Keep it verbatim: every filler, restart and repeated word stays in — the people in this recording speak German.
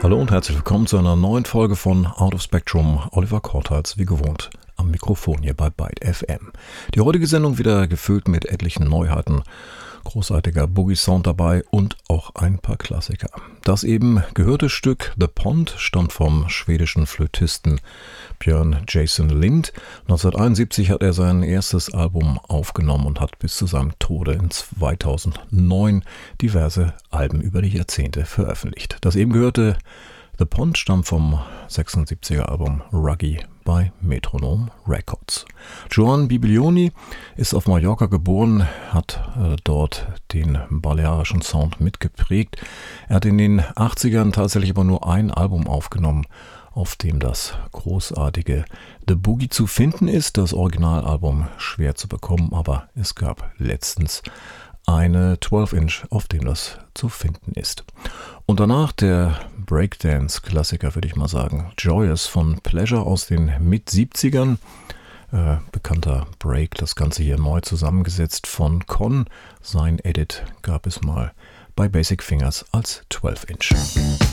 Hallo und herzlich willkommen zu einer neuen Folge von Out of Spectrum. Oliver Kortals, wie gewohnt, am Mikrofon hier bei Byte F M. Die heutige Sendung wieder gefüllt mit etlichen Neuheiten, großartiger Boogie-Sound dabei und auch ein paar Klassiker. Das eben gehörte Stück The Pond stammt vom schwedischen Flötisten Björn Jason Lind. neunzehnhunderteinundsiebzig hat er sein erstes Album aufgenommen und hat bis zu seinem Tode in zweitausendneun diverse Alben über die Jahrzehnte veröffentlicht. Das eben gehörte The Pond stammt vom sechsundsiebziger Album Ruggy bei Metronome Records. Joan Bibilioni ist auf Mallorca geboren, hat äh, dort den balearischen Sound mitgeprägt. Er hat in den achtzigern tatsächlich aber nur ein Album aufgenommen, auf dem das großartige The Boogie zu finden ist. Das Originalalbum schwer zu bekommen, aber es gab letztens eine zwölf Inch, auf dem das zu finden ist. Und danach der Breakdance-Klassiker, würde ich mal sagen, Joyous von Pleasure aus den Mit-siebzigern. Äh, bekannter Break, das Ganze hier neu zusammengesetzt von Con. Sein Edit gab es mal bei Basic Fingers als zwölf Inch.